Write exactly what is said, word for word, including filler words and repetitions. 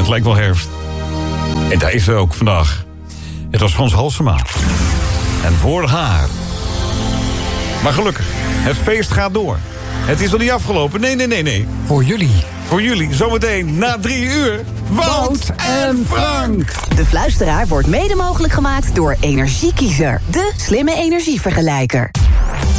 lijkt wel herfst. En daar is ze ook vandaag. Het was Frans Halsema. En voor haar. Maar gelukkig, het feest gaat door. Het is nog niet afgelopen. Nee, nee, nee, nee. Voor jullie. Voor jullie, zometeen na drie uur. Wout en Frank. De Fluisteraar wordt mede mogelijk gemaakt door Energiekiezer. De slimme energievergelijker.